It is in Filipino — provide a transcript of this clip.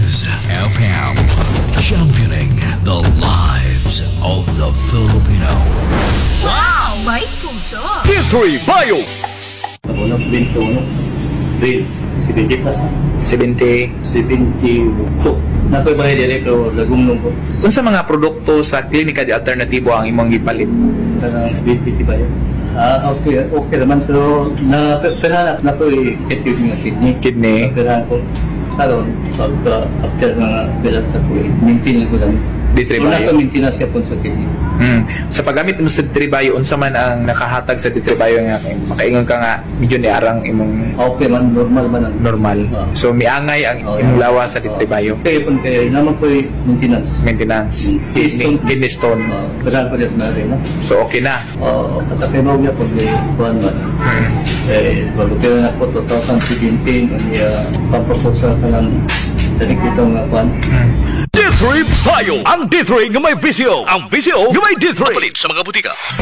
is FM, championing the lives of the Filipino. Wow! May puso! D3 Bio. Una, 21. 70 plus na. 70. 72. Nakoy ba dire pero lagumnong ko. Kung sa mga produkto sa klinika di alternatibo ang imong gipalit? Kanang BPT ba yun? Okay naman pero na-perahan na ko i-effective nga kidney. Kidney. Na-perahan ko. Karon pagka after mga belat na ko maintain ko lang. D3 Wala Bio. ka maintenance ka po sa kidney. Sa paggamit mo sa D3 Bio, unsa man ang nakahatag sa D3 Bio nga makaingon ka nga medyo niarang imong Okay man, normal man ang normal. Ah. So miangay ang imong lawa sa D3 Bio. Kaya po kaya naman po yung maintenance. Maintenance. Kidney stone. Perahan ko dito na rin. No? So okay na. Katakay mo niya pag may buwan man. Bago kaya na po 2017 ang pampapusal ka ng dalig itong buwan. D3 Bio. Ang D3 nga may visyo. Ang visyo nga may D3. Kapalit sa mga butika.